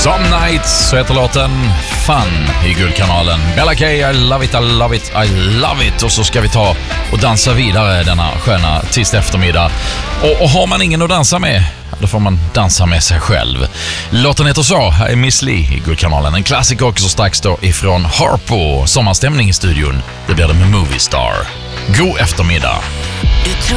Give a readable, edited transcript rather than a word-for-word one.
Some Nights, så heter låten Fun i Guldkanalen. Bella K, I love it, I love it, I love it. Och så ska vi ta och dansa vidare denna sköna tisdag eftermiddag. Och har man ingen att dansa med, då får man dansa med sig själv. Låten heter så, här är Miss Li i Guldkanalen. En klassiker också strax då ifrån Harpo. Sommarstämning i studion, det blir det med Movie Star. God eftermiddag.